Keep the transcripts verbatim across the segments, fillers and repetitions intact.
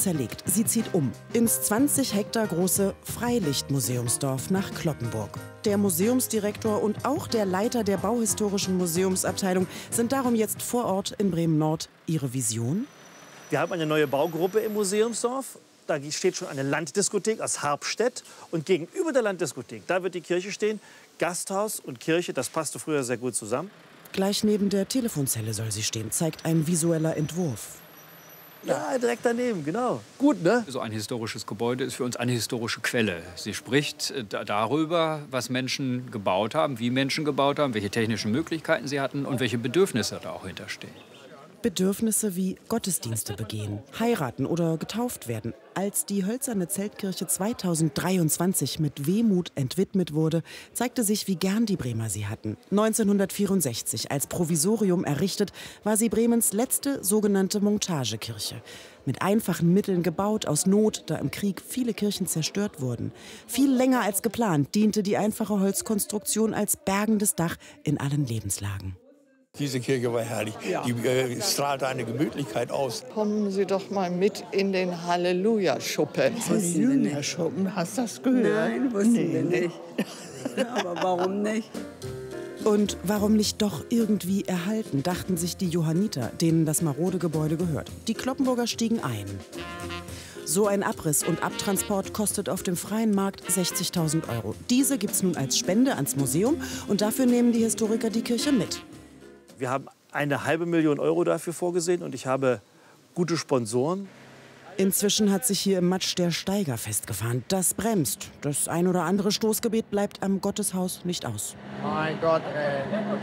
zerlegt. Sie zieht um ins zwanzig Hektar große Freilichtmuseumsdorf nach Cloppenburg. Der Museumsdirektor und auch der Leiter der Bauhistorischen Museumsabteilung sind darum jetzt vor Ort in Bremen-Nord. Ihre Vision? Wir haben eine neue Baugruppe im Museumsdorf. Da steht schon eine Landdiskothek aus Harpstedt. Und gegenüber der Landdiskothek, da wird die Kirche stehen. Gasthaus und Kirche, das passte früher sehr gut zusammen. Gleich neben der Telefonzelle soll sie stehen, zeigt ein visueller Entwurf. Ja, direkt daneben, genau. Gut, ne? So ein historisches Gebäude ist für uns eine historische Quelle. Sie spricht darüber, was Menschen gebaut haben, wie Menschen gebaut haben, welche technischen Möglichkeiten sie hatten und welche Bedürfnisse da auch hinterstehen. Bedürfnisse wie Gottesdienste begehen, heiraten oder getauft werden. Als die hölzerne Zeltkirche zweitausenddreiundzwanzig mit Wehmut entwidmet wurde, zeigte sich, wie gern die Bremer sie hatten. neunzehnhundertvierundsechzig als Provisorium errichtet, war sie Bremens letzte sogenannte Montagekirche. Mit einfachen Mitteln gebaut, aus Not, da im Krieg viele Kirchen zerstört wurden. Viel länger als geplant diente die einfache Holzkonstruktion als bergendes Dach in allen Lebenslagen. Diese Kirche war herrlich. Ja. Die äh, strahlte eine Gemütlichkeit aus. Kommen Sie doch mal mit in den Halleluja-Schuppen. Halleluja-Schuppen, hast du das gehört? Nein, wussten nee. wir nicht. Aber warum nicht? Und warum nicht doch irgendwie erhalten, dachten sich die Johanniter, denen das marode Gebäude gehört. Die Cloppenburger stiegen ein. So ein Abriss und Abtransport kostet auf dem freien Markt sechzigtausend Euro. Diese gibt's nun als Spende ans Museum und dafür nehmen die Historiker die Kirche mit. Wir haben eine halbe Million Euro dafür vorgesehen und ich habe gute Sponsoren. Inzwischen hat sich hier im Matsch der Steiger festgefahren. Das bremst. Das ein oder andere Stoßgebet bleibt am Gotteshaus nicht aus. Mein Gott, ey.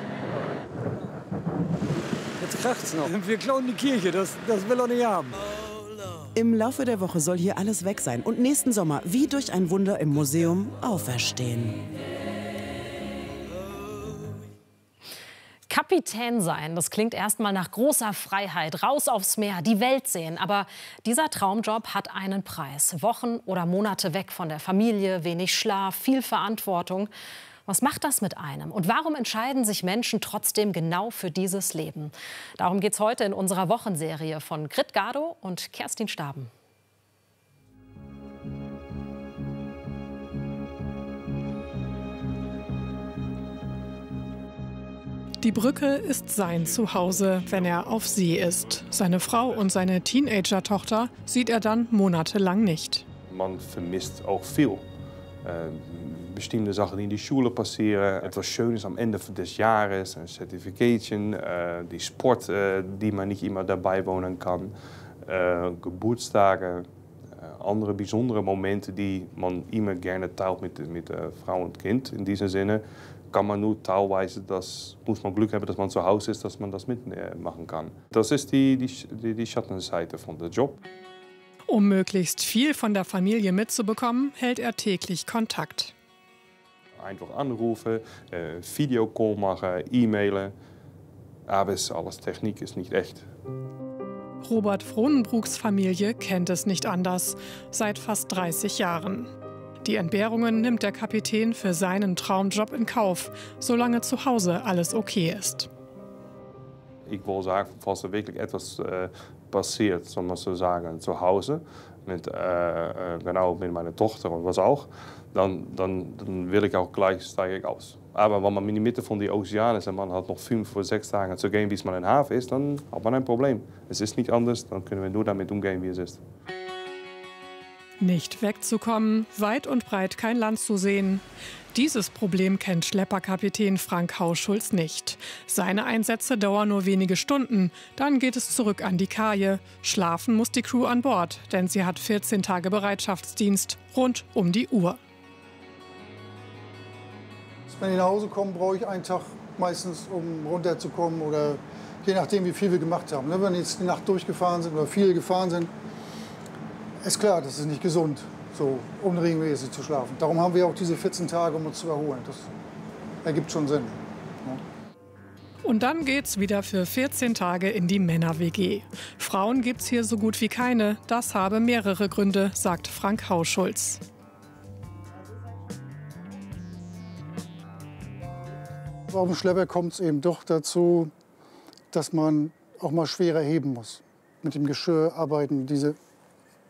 Jetzt kracht's noch. Wir klauen die Kirche, das, das will er nicht haben. Im Laufe der Woche soll hier alles weg sein und nächsten Sommer, wie durch ein Wunder im Museum, auferstehen. Kapitän sein, das klingt erstmal nach großer Freiheit, raus aufs Meer, die Welt sehen. Aber dieser Traumjob hat einen Preis. Wochen oder Monate weg von der Familie, wenig Schlaf, viel Verantwortung. Was macht das mit einem? Und warum entscheiden sich Menschen trotzdem genau für dieses Leben? Darum geht es heute in unserer Wochenserie von Grit Gado und Kerstin Staben. Die Brücke ist sein Zuhause, wenn er auf See ist. Seine Frau und seine Teenager-Tochter sieht er dann monatelang nicht. Man vermisst auch viel. Äh, bestimmte Sachen, die in die Schule passieren. Etwas Schönes am Ende des Jahres, ein Certification, äh, die Sport, äh, die man nicht immer dabei wohnen kann. Äh, Geburtstage, äh, andere besondere Momente, die man immer gerne teilt mit, mit äh, Frau und Kind. In diesem Sinne kann man nur teilweise, das muss man Glück haben, dass man zu Hause ist, dass man das mitmachen kann. Das ist die, die, die Schattenseite von der Job. Um möglichst viel von der Familie mitzubekommen, hält er täglich Kontakt. Einfach anrufen, äh, Videocall machen, E-Mailen. Aber es, alles Technik ist nicht echt. Robert Frohnenbruchs Familie kennt es nicht anders, seit fast dreißig Jahren. Die Entbehrungen nimmt der Kapitän für seinen Traumjob in Kauf, solange zu Hause alles okay ist. Ich will sagen, falls er wirklich etwas äh, passiert, soll man so sagen, zu Hause, mit, äh, genau mit meiner Tochter und was auch, dann, dann, dann will ich auch gleich steige ich aus. Aber wenn man in die Mitte von den Ozean ist und man hat noch fünf oder sechs Tage zu gehen, bis man in Hafen ist, dann hat man ein Problem. Es ist nicht anders, dann können wir nur damit umgehen, wie es ist. Nicht wegzukommen, weit und breit kein Land zu sehen. Dieses Problem kennt Schlepperkapitän Frank Hauschulz nicht. Seine Einsätze dauern nur wenige Stunden, dann geht es zurück an die Kaje. Schlafen muss die Crew an Bord, denn sie hat vierzehn Tage Bereitschaftsdienst, rund um die Uhr. Wenn ich nach Hause komme, brauche ich einen Tag meistens, um runterzukommen oder je nachdem, wie viel wir gemacht haben. Wenn wir jetzt die Nacht durchgefahren sind oder viel gefahren sind, ist klar, das ist nicht gesund, so unregelmäßig zu schlafen. Darum haben wir auch diese vierzehn Tage, um uns zu erholen. Das ergibt schon Sinn. Ja. Und dann geht's wieder für vierzehn Tage in die Männer-W G. Frauen gibt's hier so gut wie keine. Das habe mehrere Gründe, sagt Frank Hauschulz. Auf dem Schlepper kommt es eben doch dazu, dass man auch mal schwerer heben muss. Mit dem Geschirr arbeiten, diese